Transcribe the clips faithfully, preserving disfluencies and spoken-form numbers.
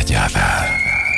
callada.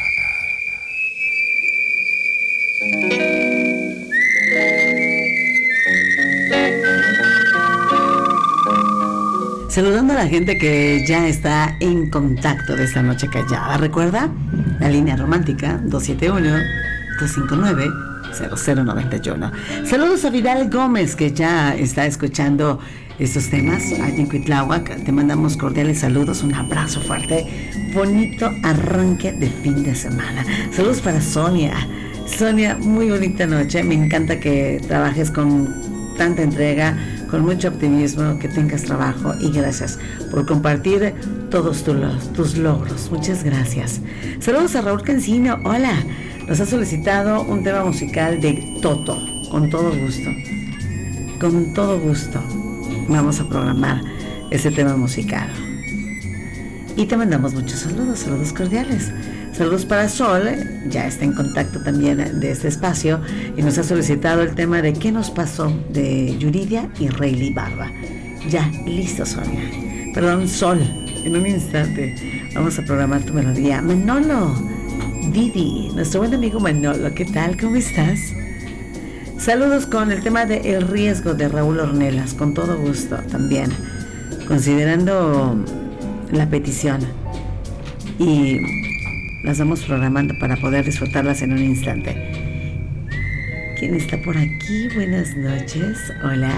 Saludando a la gente que ya está en contacto de esta noche callada. ¿Recuerda? La línea romántica dos siete uno, dos cinco nueve, cero cero nueve uno. Saludos a Vidal Gómez, que ya está escuchando estos temas allí en Cuitláhuac. Te mandamos cordiales saludos, un abrazo fuerte, bonito arranque de fin de semana. Saludos para Sonia. Sonia, muy bonita noche. Me encanta que trabajes con tanta entrega, con mucho optimismo, que tengas trabajo, y gracias por compartir todos tu, tus logros. Muchas gracias. Saludos a Raúl Cancino. Hola, nos ha solicitado un tema musical de Toto. Con todo gusto, con todo gusto vamos a programar ese tema musical. Y te mandamos muchos saludos, saludos cordiales. Saludos para Sol, ya está en contacto también de este espacio y nos ha solicitado el tema de ¿Qué nos pasó? De Yuridia y Rayleigh Barba. Ya, listo, Sonia. Perdón, Sol, en un instante vamos a programar tu melodía. Manolo, Didi, nuestro buen amigo Manolo, ¿qué tal? ¿Cómo estás? Saludos con el tema de El Riesgo de Raúl Ornelas, con todo gusto también, considerando la petición, y las vamos programando para poder disfrutarlas en un instante. ¿Quién está por aquí? Buenas noches. Hola.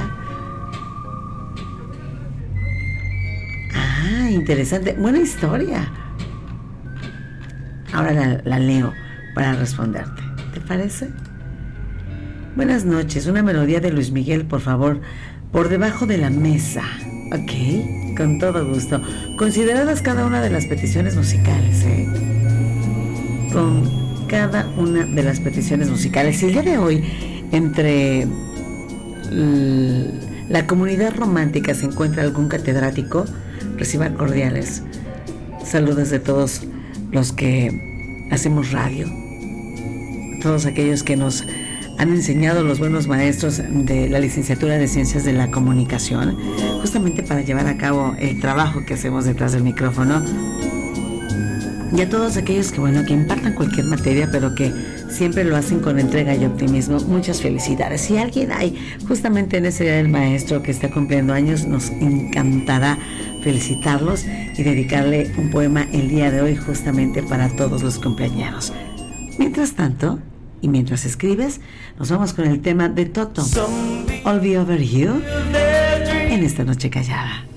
Ah, interesante. Buena historia. Ahora la, la leo para responderte. ¿Te parece? Buenas noches. Una melodía de Luis Miguel, por favor. Por debajo de la mesa. Ok, con todo gusto. Consideradas cada una de las peticiones musicales, ¿eh? Con cada una de las peticiones musicales. Y el día de hoy, entre la comunidad romántica se encuentra algún catedrático, reciban cordiales saludos de todos los que hacemos radio, todos aquellos que nos han enseñado, los buenos maestros de la licenciatura de Ciencias de la Comunicación, justamente para llevar a cabo el trabajo que hacemos detrás del micrófono. Y a todos aquellos que, bueno, que impartan cualquier materia, pero que siempre lo hacen con entrega y optimismo, muchas felicidades. Si alguien hay justamente en ese día del maestro que está cumpliendo años, nos encantará felicitarlos y dedicarle un poema el día de hoy justamente para todos los cumpleañeros. Mientras tanto, y mientras escribes, nos vamos con el tema de Toto, I'll Be Over You, en esta noche callada.